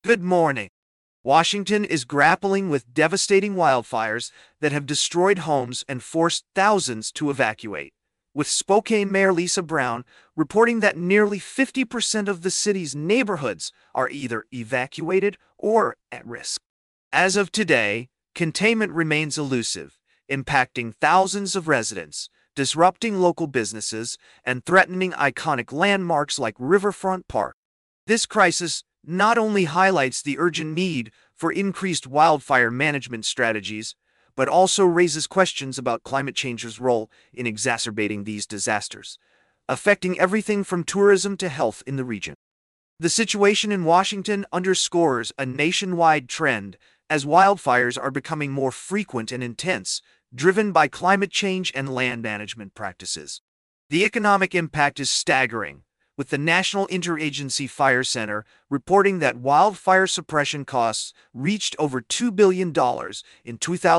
Good morning. Washington is grappling with devastating wildfires that have destroyed homes and forced thousands to evacuate, with Spokane Mayor Lisa Brown reporting that nearly 50% of the city's neighborhoods are either evacuated or at risk. As of today, containment remains elusive, impacting thousands of residents, disrupting local businesses, and threatening iconic landmarks like Riverfront Park. This crisis not only highlights the urgent need for increased wildfire management strategies, but also raises questions about climate change's role in exacerbating these disasters, affecting everything from tourism to health in the region. The situation in Washington underscores a nationwide trend as wildfires are becoming more frequent and intense, driven by climate change and land management practices. The economic impact is staggering, with the National Interagency Fire Center reporting that wildfire suppression costs reached over $2 billion in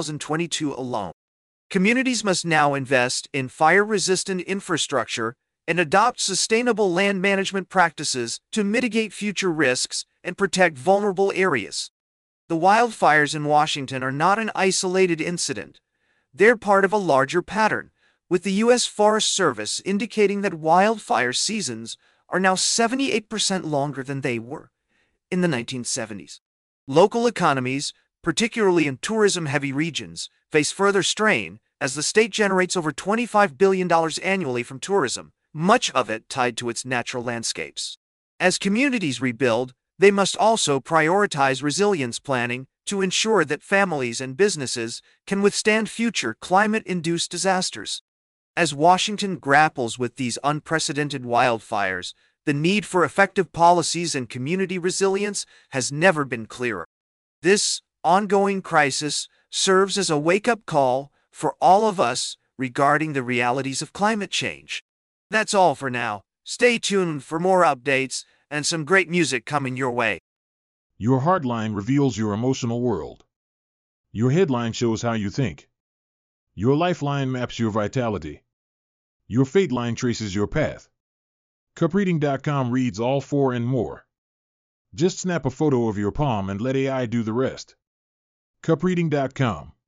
2022 alone. Communities must now invest in fire-resistant infrastructure and adopt sustainable land management practices to mitigate future risks and protect vulnerable areas. The wildfires in Washington are not an isolated incident. They're part of a larger pattern, with the U.S. Forest Service indicating that wildfire seasons are now 78% longer than they were in the 1970s. Local economies, particularly in tourism-heavy regions, face further strain as the state generates over $25 billion annually from tourism, much of it tied to its natural landscapes. As communities rebuild, they must also prioritize resilience planning to ensure that families and businesses can withstand future climate-induced disasters. As Washington grapples with these unprecedented wildfires, the need for effective policies and community resilience has never been clearer. This ongoing crisis serves as a wake-up call for all of us regarding the realities of climate change. That's all for now. Stay tuned for more updates and some great music coming your way. Your heartline reveals your emotional world. Your headline shows how you think. Your lifeline maps your vitality. Your fate line traces your path. CupReading.com reads all four and more. Just snap a photo of your palm and let AI do the rest. CupReading.com